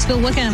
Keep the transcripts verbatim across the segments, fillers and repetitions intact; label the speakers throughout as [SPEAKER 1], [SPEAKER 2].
[SPEAKER 1] Pascal Wickham.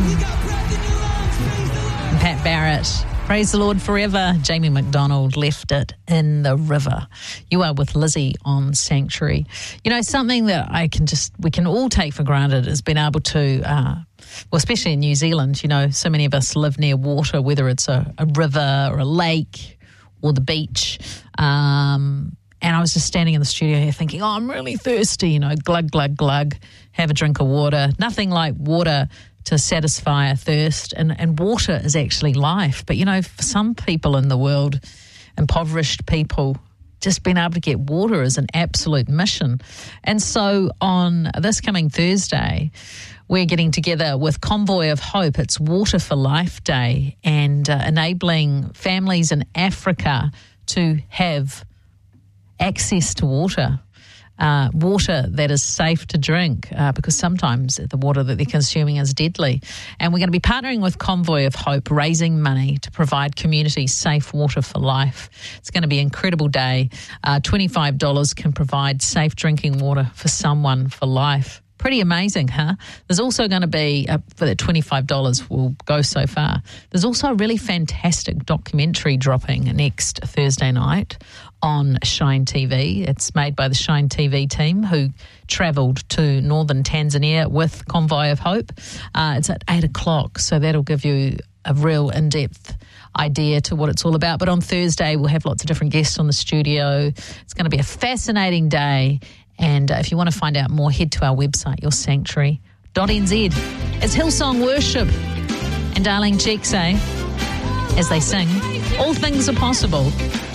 [SPEAKER 1] And Pat Barrett. Praise the Lord forever. Jamie McDonald, Left It in the River. You are with Lizzie on Sanctuary. You know, something that I can just, we can all take for granted is being able to, uh, well, especially in New Zealand, you know, so many of us live near water, whether it's a, a river or a lake or the beach. Um, and I was just standing in the studio here thinking, oh, I'm really thirsty, you know, glug, glug, glug, have a drink of water. Nothing like water to satisfy a thirst, and, and water is actually life. But, you know, for some people in the world, impoverished people, just being able to get water is an absolute mission. And so on this coming Thursday, we're getting together with Convoy of Hope. It's Water for Life Day, and uh, enabling families in Africa to have access to water. Uh, water that is safe to drink, uh, because sometimes the water that they're consuming is deadly. And we're going to be partnering with Convoy of Hope, raising money to provide communities safe water for life. It's going to be an incredible day. Uh, twenty-five dollars can provide safe drinking water for someone for life. Pretty amazing, huh? There's also going to be, uh, for the twenty-five dollars will go so far, there's also a really fantastic documentary dropping next Thursday night on Shine T V. It's made by the Shine T V team who travelled to northern Tanzania with Convoy of Hope. Uh, it's at eight o'clock, so that'll give you a real in-depth idea to what it's all about. But on Thursday, we'll have lots of different guests on the studio. It's going to be a fascinating day. And uh, if you want to find out more, head to our website, your sanctuary dot n z. It's Hillsong Worship and Darlene Cheeks, eh? As they sing, all things are possible.